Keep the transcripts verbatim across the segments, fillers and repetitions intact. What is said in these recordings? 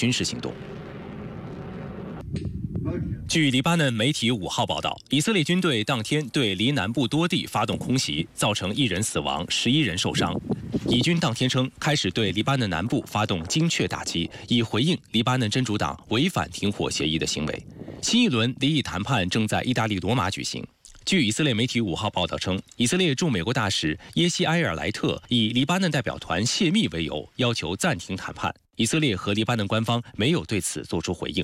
军事行动。据黎巴嫩媒体五号报道，以色列军队当天对黎南部多地发动空袭，造成一人死亡，十一人受伤。以军当天称，开始对黎巴嫩南部发动精确打击，以回应黎巴嫩真主党违反停火协议的行为。新一轮离异谈判正在意大利罗马举行。据以色列媒体五号报道称，以色列驻美国大使耶西埃尔莱特以黎巴嫩代表团泄密为由，要求暂停谈判。以色列和黎巴嫩官方没有对此作出回应。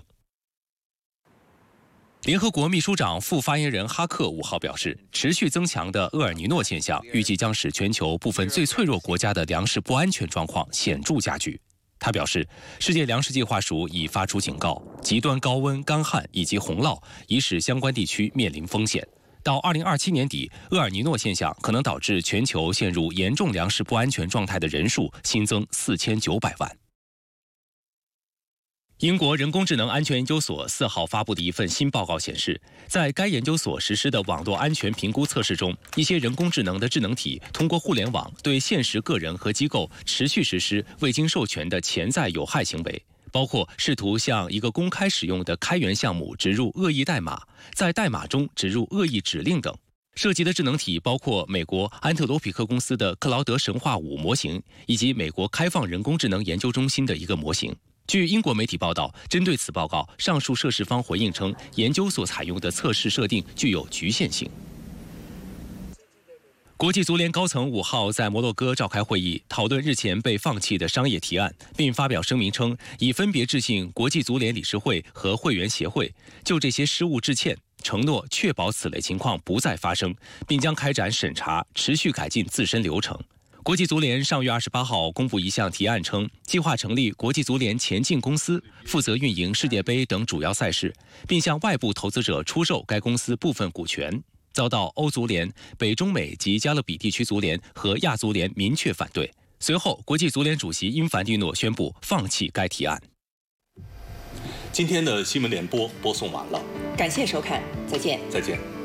联合国秘书长副发言人哈克五号表示，持续增强的厄尔尼诺现象预计将使全球部分最脆弱国家的粮食不安全状况显著加剧。他表示，世界粮食计划署已发出警告，极端高温、干旱以及洪涝已使相关地区面临风险。到二零二七年底，厄尔尼诺现象可能导致全球陷入严重粮食不安全状态的人数新增四千九百万。英国人工智能安全研究所四号发布的一份新报告显示，在该研究所实施的网络安全评估测试中，一些人工智能的智能体通过互联网对现实个人和机构持续实施未经授权的潜在有害行为，包括试图向一个公开使用的开源项目植入恶意代码，在代码中植入恶意指令等。涉及的智能体包括美国安特罗皮克公司的克劳德神话五模型，以及美国开放人工智能研究中心的一个模型。据英国媒体报道，针对此报告，上述涉事方回应称，研究所采用的测试设定具有局限性。国际足联高层五号在摩洛哥召开会议，讨论日前被放弃的商业提案，并发表声明称，已分别致信国际足联理事会和会员协会，就这些失误致歉，承诺确保此类情况不再发生，并将开展审查，持续改进自身流程。国际足联上月二十八号公布一项提案称，计划成立国际足联前进公司，负责运营世界杯等主要赛事，并向外部投资者出售该公司部分股权，遭到欧足联、北中美及加勒比地区足联和亚足联明确反对。随后，国际足联主席因凡蒂诺宣布放弃该提案。 今天的新闻联播播送完了， 感谢收看，再见。 再见。